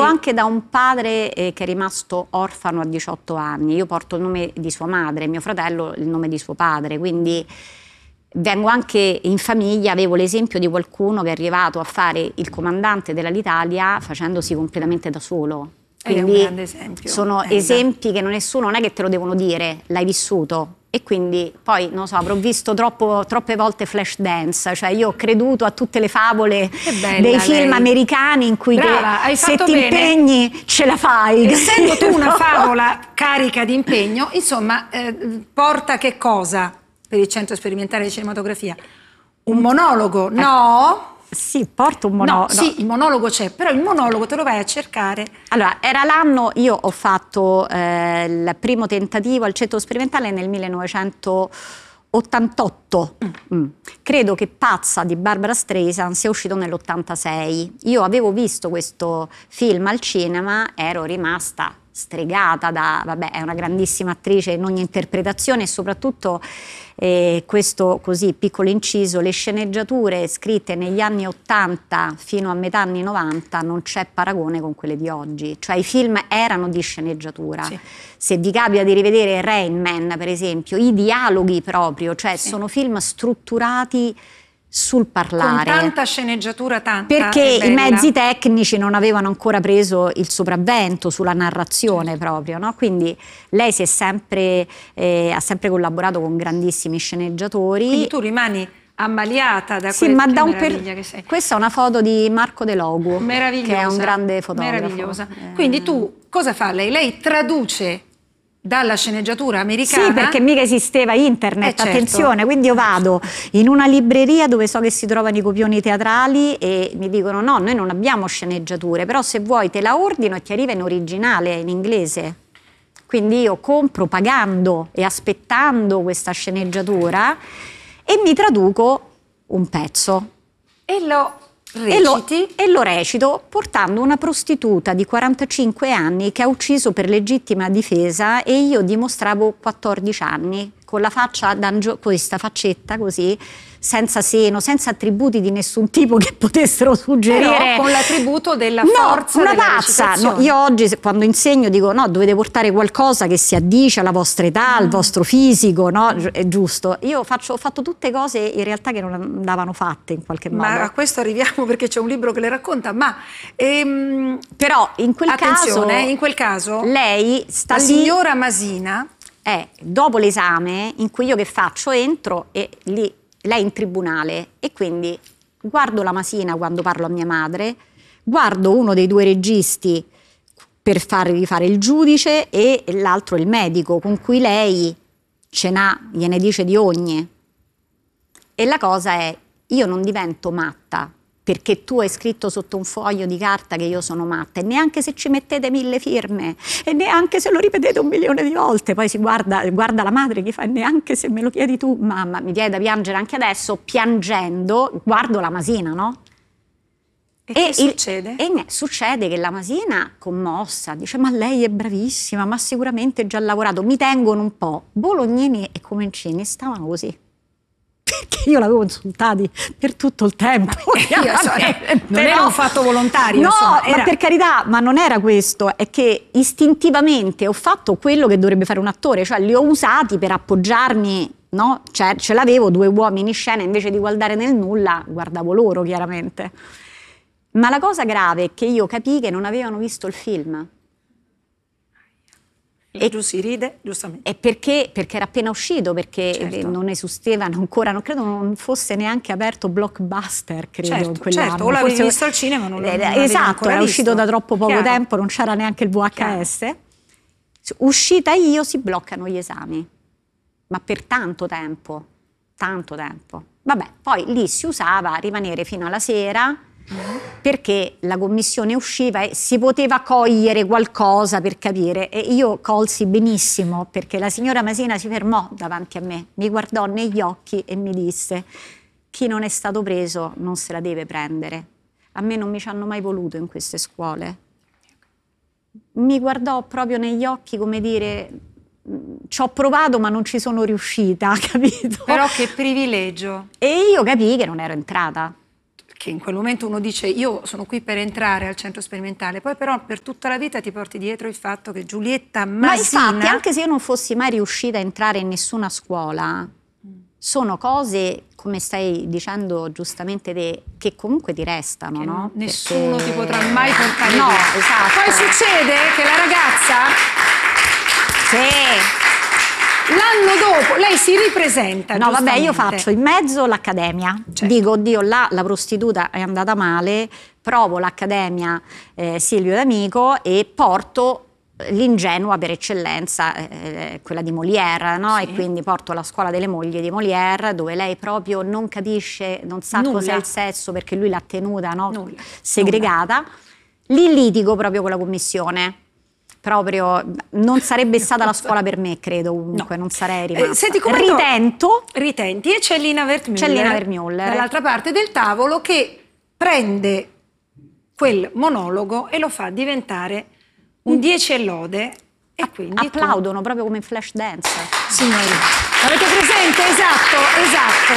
anche da un padre che è rimasto orfano a 18 anni. Io porto il nome di sua madre, mio fratello il nome di suo padre, quindi vengo anche in famiglia, avevo l'esempio di qualcuno che è arrivato a fare il comandante dell'Alitalia facendosi completamente da solo. Quindi è un grande esempio. Sono esempi che non è che te lo devono dire, l'hai vissuto. E quindi poi, non so, avrò visto troppe volte Flashdance, cioè io ho creduto a tutte le favole dei film americani in cui se ti impegni ce la fai. Essendo tu una favola carica di impegno, insomma, porta che cosa per il Centro Sperimentale di Cinematografia? Un monologo, no? Sì, porto un monologo. No, sì, il monologo c'è, però il monologo te lo vai a cercare. Allora, era l'anno, io ho fatto il primo tentativo al Centro Sperimentale nel 1988. Credo che Pazza di Barbara Streisand sia uscito nell'86. Io avevo visto questo film al cinema, ero rimasta stregata vabbè, è una grandissima attrice in ogni interpretazione e soprattutto questo così piccolo inciso, le sceneggiature scritte negli anni 80 fino a metà anni 90 non c'è paragone con quelle di oggi, cioè i film erano di sceneggiatura. Sì. Se vi capita di rivedere Rain Man, per esempio, i dialoghi proprio, cioè sono film strutturati sul parlare. Con tanta sceneggiatura, perché i mezzi tecnici non avevano ancora preso il sopravvento sulla narrazione proprio, no? Quindi lei ha sempre collaborato con grandissimi sceneggiatori. Quindi tu rimani ammaliata da questa meraviglia che sei. Questa è una foto di Marco De Logu, che è un grande fotografo. Meravigliosa. Quindi tu cosa fa lei? Lei traduce dalla sceneggiatura americana. Sì, perché mica esisteva internet, certo. Attenzione, quindi io vado in una libreria dove so che si trovano i copioni teatrali e mi dicono no, noi non abbiamo sceneggiature, però se vuoi te la ordino e ti arriva in originale, in inglese. Quindi io compro pagando e aspettando questa sceneggiatura e mi traduco un pezzo. E lo recito portando una prostituta di 45 anni che ha ucciso per legittima difesa e io dimostravo 14 anni con la faccia questa faccetta così, senza seno, senza attributi di nessun tipo che potessero suggerire. Però con l'attributo della forza una della pazza. No, io oggi quando insegno dico no, dovete portare qualcosa che si addice alla vostra età, al vostro fisico, no? È giusto. Io ho fatto tutte cose in realtà che non andavano fatte in qualche modo. Ma a questo arriviamo perché c'è un libro che le racconta, ma però in quel caso lei sta la lì, signora Masina dopo l'esame in cui io che faccio entro e lì lei in tribunale e quindi guardo la Masina quando parlo a mia madre, guardo uno dei due registi per fargli fare il giudice e l'altro il medico con cui lei gliene dice di ogni. E la cosa è, io non divento matta perché tu hai scritto sotto un foglio di carta che io sono matta e neanche se ci mettete 1000 firme e neanche se lo ripetete 1 milione di volte, poi si guarda la madre che fa neanche se me lo chiedi tu, mamma, mi viene da piangere anche adesso, piangendo guardo la Masina, no? E che succede? Succede che la Masina, commossa, dice ma lei è bravissima, ma sicuramente già lavorato, mi tengono un po'. Bolognini e Comencini stavano così. Perché io l'avevo insultati per tutto il tempo. Non era un fatto volontario. No, insomma, ma per carità, ma non era questo, è che istintivamente ho fatto quello che dovrebbe fare un attore, cioè li ho usati per appoggiarmi, no? Cioè ce l'avevo 2 uomini in scena, invece di guardare nel nulla, guardavo loro chiaramente. Ma la cosa grave è che io capii che non avevano visto il film. E giù si ride, giustamente. E perché era appena uscito, perché non esistevano ancora, non credo non fosse neanche aperto Blockbuster, credo, in quell'anno. Certo, o l'avevi visto al cinema, non l'avevi esatto, era uscito da troppo poco tempo, non c'era neanche il VHS. Chiaro. Uscita io si bloccano gli esami, ma per tanto tempo. Vabbè, poi lì si usava rimanere fino alla sera, perché la commissione usciva e si poteva cogliere qualcosa per capire e io colsi benissimo perché la signora Masina si fermò davanti a me, mi guardò negli occhi e mi disse chi non è stato preso non se la deve prendere, a me non mi ci hanno mai voluto in queste scuole, mi guardò proprio negli occhi come dire ci ho provato ma non ci sono riuscita, capito? Però che privilegio. E io capii che non ero entrata. che in quel momento uno dice io sono qui per entrare al centro sperimentale, poi però per tutta la vita ti porti dietro il fatto che Giulietta Masina... Ma infatti, anche se io non fossi mai riuscita a entrare in nessuna scuola, sono cose, come stai dicendo giustamente te, che comunque ti restano, no? Nessuno ti potrà mai portare via. No, esatto. Poi succede che la ragazza... Sì. L'anno dopo lei si ripresenta. No, vabbè, io faccio in mezzo l'accademia. Certo. Dico, oddio, là la prostituta è andata male, provo l'accademia Silvio D'Amico e porto l'ingenua per eccellenza, quella di Molière, no? Sì. E quindi porto la scuola delle mogli di Molière, dove lei proprio non capisce, non sa cos'è il sesso, perché lui l'ha tenuta, no? Segregata. Lì litigo proprio con la commissione. Proprio non sarebbe stata la scuola per me, credo, comunque, no. Non sarei rimasta. Senti, ritenti e c'è Lina Wertmüller dall'altra parte del tavolo che prende quel monologo e lo fa diventare un 10 e lode e quindi applaudono proprio come in Flashdance. Signori, avete presente? Esatto.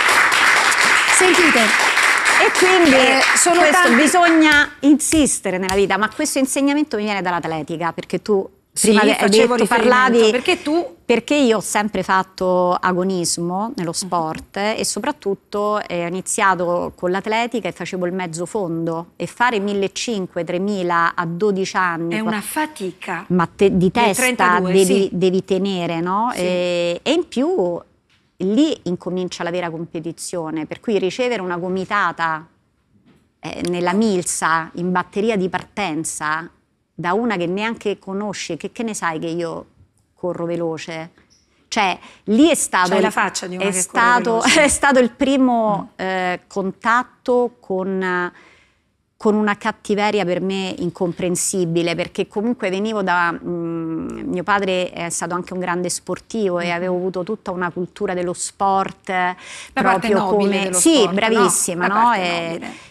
Sentite. E quindi bisogna insistere nella vita, ma questo insegnamento mi viene dall'atletica, perché tu prima hai detto, parlavi, perché io ho sempre fatto agonismo nello sport e soprattutto ho iniziato con l'atletica e facevo il mezzo fondo, e fare 1500-3000 a 12 anni è una fatica, ma di testa 32, devi tenere, no? Sì. E in più lì incomincia la vera competizione, per cui ricevere una gomitata nella milza in batteria di partenza da una che neanche conosce, che ne sai che io corro veloce? Cioè, lì è stato, la faccia di una che corre veloce. È stato il primo contatto con una cattiveria per me incomprensibile, perché comunque venivo da... mio padre è stato anche un grande sportivo e avevo avuto tutta una cultura dello sport, la proprio parte nobile come... dello sì, sport, bravissima, no? No?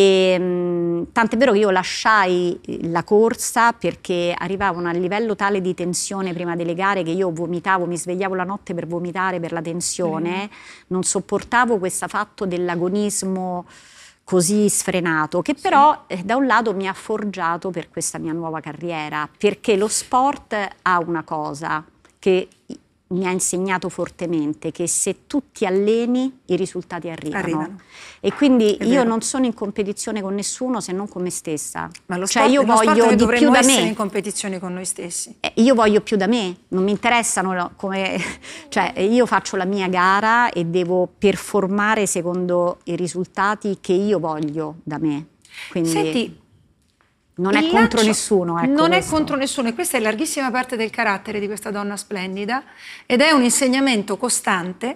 Tant'è vero che io lasciai la corsa perché arrivavano a un livello tale di tensione prima delle gare che io vomitavo, mi svegliavo la notte per vomitare per la tensione, non sopportavo questo fatto dell'agonismo così sfrenato, che però da un lato mi ha forgiato per questa mia nuova carriera, perché lo sport ha una cosa che mi ha insegnato fortemente, che se tu ti alleni i risultati arrivano. E quindi io non sono in competizione con nessuno se non con me stessa. Ma lo sport, io voglio di più da me. Essere in competizione con noi stessi. Io voglio più da me, non mi interessano come... cioè io faccio la mia gara e devo performare secondo i risultati che io voglio da me. Quindi... Senti, non è contro nessuno. Ecco, non è contro nessuno, e questa è larghissima parte del carattere di questa donna splendida ed è un insegnamento costante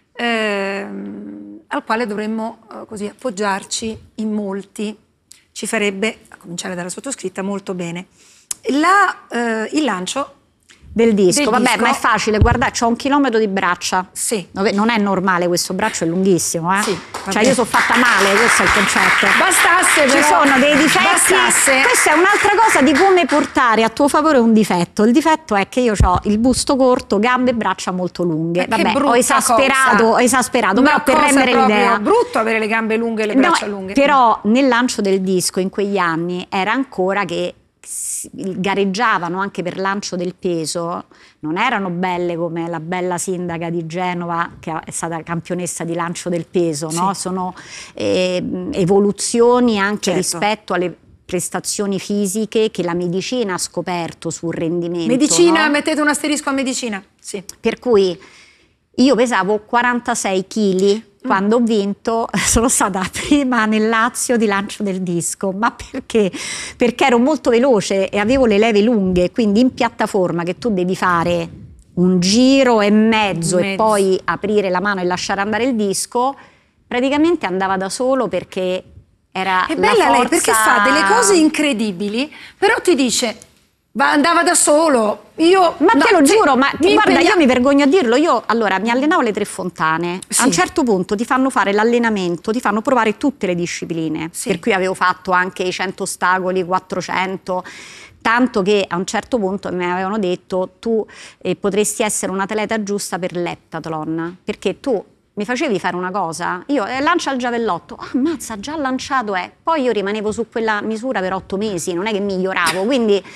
al quale dovremmo così appoggiarci in molti. Ci farebbe, a cominciare dalla sottoscritta, molto bene. Il lancio del disco, vabbè, ma è facile, guarda, c'ho 1 chilometro di braccia. Sì. Non è normale, questo braccio è lunghissimo, Sì, cioè io sono fatta male, questo è il concetto. Bastasse, però. Ci sono dei difetti. Bastasse. Questa è un'altra cosa di come portare a tuo favore un difetto. Il difetto è che io ho il busto corto, gambe e braccia molto lunghe. Vabbè, ho esasperato, però per rendere l'idea. È brutto avere le gambe lunghe e le braccia lunghe. Però nel lancio del disco in quegli anni era ancora che gareggiavano anche per lancio del peso, non erano belle come la bella sindaca di Genova che è stata campionessa di lancio del peso, no? Sono evoluzioni anche rispetto alle prestazioni fisiche che la medicina ha scoperto sul rendimento. Medicina, no? mettete un asterisco a medicina. Sì. Per cui io pesavo 46 kg quando ho vinto, sono stata prima nel Lazio di lancio del disco, ma perché? Perché ero molto veloce e avevo le leve lunghe, quindi in piattaforma che tu devi fare un giro e mezzo e poi aprire la mano e lasciare andare il disco, praticamente andava da solo perché era è bella forza... lei perché fa delle cose incredibili, però ti dice... andava da solo. Ma te lo giuro, ma guarda, io mi vergogno a dirlo. Io allora mi allenavo alle 3 Fontane. A un certo punto ti fanno fare l'allenamento, ti fanno provare tutte le discipline. Per cui avevo fatto anche i 100 ostacoli, 400. Tanto che a un certo punto mi avevano detto tu potresti essere un atleta giusta per l'eptathlon, perché tu mi facevi fare una cosa, io lancia il giavellotto, ammazza, già lanciato è. Poi io rimanevo su quella misura per 8 mesi, non è che miglioravo, quindi